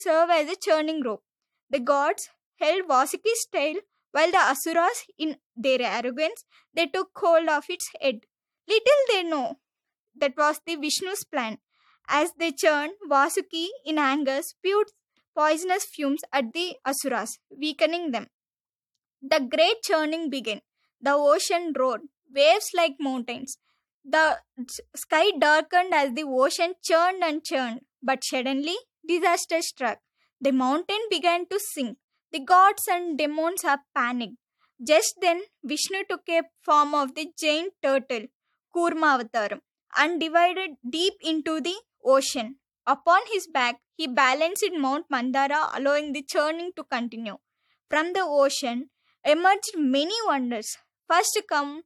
serve as a churning rope. The gods held Vasuki's tail while the Asuras, in their arrogance, they took hold of its head. Little they know that was the Vishnu's plan. As they churned, Vasuki, in anger, spewed poisonous fumes at the Asuras, weakening them. The great churning began. The ocean roared, waves like mountains. The sky darkened as the ocean churned and churned, but suddenly disaster struck. The mountain began to sink. The gods and demons are panicked. Just then, Vishnu took a form of the giant turtle, Kurmavataram, and divided deep into the ocean. Upon his back, he balanced Mount Mandara, allowing the churning to continue. From the ocean emerged many wonders. First come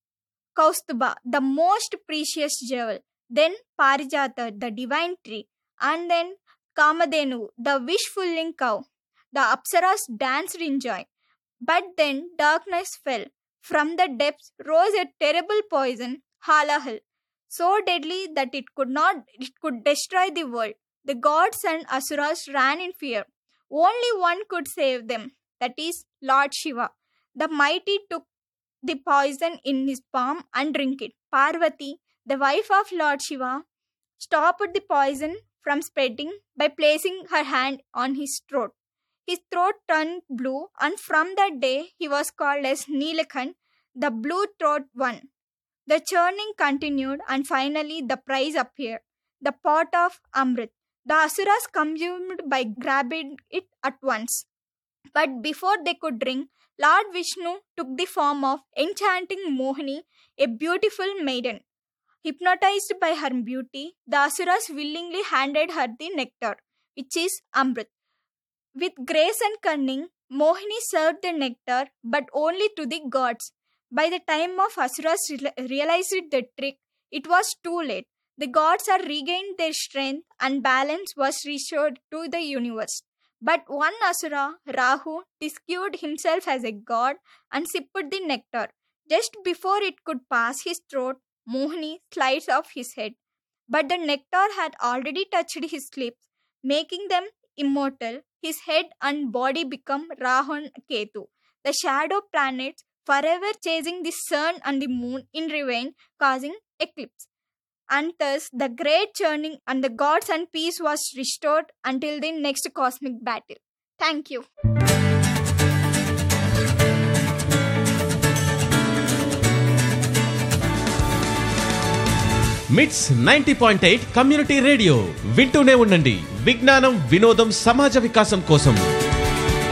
Kaustuba, the most precious jewel, then Parijata, the divine tree, and then Kamadhenu, the wish-fulfilling cow. The Apsaras danced in joy. But then darkness fell. From the depths rose a terrible poison, Halahal, so deadly that it could destroy the world. The gods and Asuras ran in fear. Only one could save them, that is Lord Shiva. The mighty took the poison in his palm and drank it. Parvati, the wife of Lord Shiva, stopped the poison from spreading by placing her hand on his throat. His throat turned blue, and from that day he was called as Nilakant, the blue throat one. The churning continued, and finally the prize appeared, the pot of Amrit. The Asuras consumed by grabbing it at once. But before they could drink, Lord Vishnu took the form of enchanting Mohini, a beautiful maiden. Hypnotized by her beauty, the Asuras willingly handed her the nectar, which is Amrit. With grace and cunning, Mohini served the nectar, but only to the gods. By the time of Asuras realized the trick, it was too late. The gods had regained their strength and balance was restored to the universe. But one Asura, Rahu, disguised himself as a god and sipped the nectar. Just before it could pass his throat, Mohini sliced off his head. But the nectar had already touched his lips, making them immortal. His head and body become Rahu and Ketu, the shadow planets, forever chasing the sun and the moon in revenge, causing eclipse. And thus the great churning and the gods and peace was restored until the next cosmic battle. Thank you. మిట్స్ 90.8 community radio వింటూనే ఉండండి. విజ్ఞానం, వినోదం, సమాజ వికాసం కోసం.